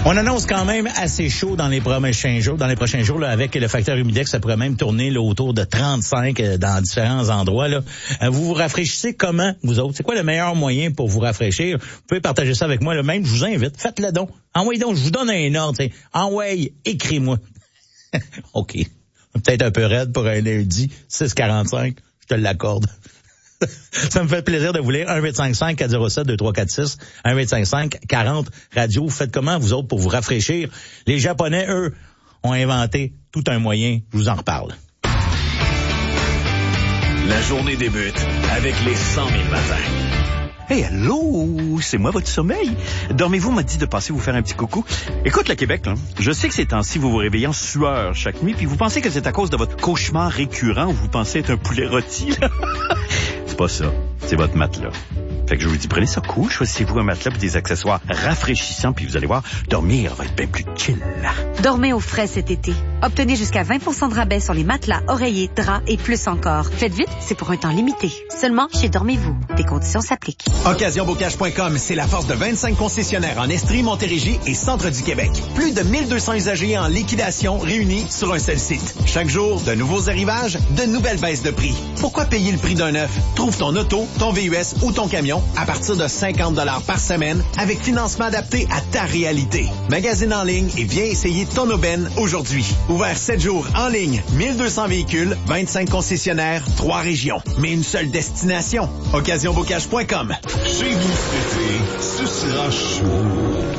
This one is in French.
On annonce quand même assez chaud dans les prochains jours. Dans les prochains jours, là, avec le facteur humidex, ça pourrait même tourner là, autour de 35 dans différents endroits. Là. Vous vous rafraîchissez comment, vous autres? C'est quoi le meilleur moyen pour vous rafraîchir? Vous pouvez partager ça avec moi. Là. Même, je vous invite. Faites-le donc. Envoyez donc, je vous donne un ordre. T'sais. Envoyez, écris-moi. OK. Peut-être un peu raide pour un lundi, 6h45. Je te l'accorde. Ça me fait plaisir de vous lire. 1-855-407-2346. 1-855-40 radio. Faites comment, vous autres, pour vous rafraîchir? Les Japonais, eux, ont inventé tout un moyen. Je vous en reparle. La journée débute avec les 100 000 matins. Hey, allô, c'est moi votre sommeil. Dormez-vous m'a dit de passer vous faire un petit coucou. Écoute le Québec, là. Je sais que ces temps-ci, vous vous réveillez en sueur chaque nuit, puis vous pensez que c'est à cause de votre cauchemar récurrent où vous pensez être un poulet rôti, là. C'est pas ça, c'est votre matelas. Fait que je vous dis, prenez ça cool, choisissez-vous un matelas et des accessoires rafraîchissants, puis vous allez voir, dormir va être bien plus chill. Dormez au frais cet été. Obtenez jusqu'à 20% de rabais sur les matelas, oreillers, draps et plus encore. Faites vite, c'est pour un temps limité. Seulement chez Dormez-vous. Des conditions s'appliquent. OccasionBocage.com, c'est la force de 25 concessionnaires en Estrie, Montérégie et centre du Québec. Plus de 1200 usagers en liquidation réunis sur un seul site. Chaque jour, de nouveaux arrivages, de nouvelles baisses de prix. Pourquoi payer le prix d'un neuf? Trouve ton auto, ton VUS ou ton camion à partir de 50 $ par semaine avec financement adapté à ta réalité. Magasine en ligne et viens essayer ton aubaine aujourd'hui. Ouvert 7 jours en ligne, 1200 véhicules, 25 concessionnaires, 3 régions. Mais une seule destination. OccasionBocage.com. Chez vous cet été, ce sera chaud.